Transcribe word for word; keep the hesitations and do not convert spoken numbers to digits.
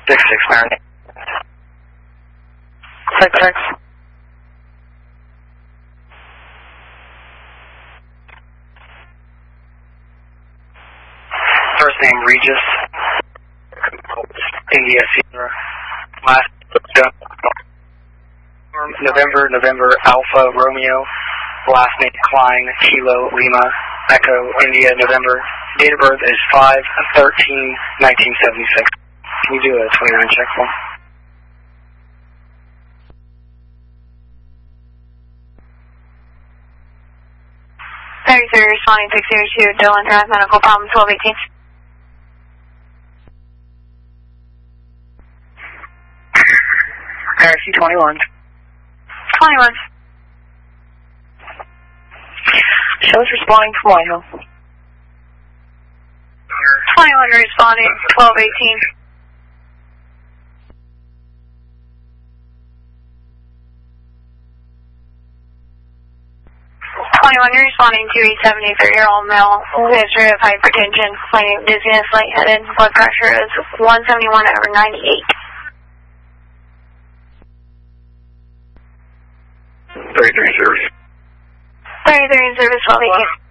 six six nine. six six. First name Regis. India Sierra. Last November, November Alpha Romeo. Last name Klein, Kilo Lima, Echo India November. Date of birth is five thirteen nineteen seventy-six. Can you do a twenty-nine check for me? thirty-three responding six zero two, Dylan Drive, medical problem twelve eighteen. Taxi twenty-one. twenty-one. Shows responding from Whitehill. twenty-one responding twelve eighteen. twenty-one responding to eight seventy, thirty-year-old male, history of hypertension, complaining of dizziness, lightheaded, blood pressure is one seventy-one over ninety-eight. thirty-three service. thirty-three service, twelve eighteen.